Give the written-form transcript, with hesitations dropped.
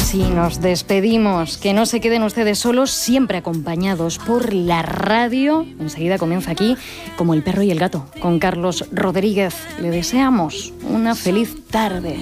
así nos despedimos. Que no se queden ustedes solos, siempre acompañados por la radio. Enseguida comienza aquí Como el perro y el gato, con Carlos Rodríguez. Le deseamos una feliz tarde.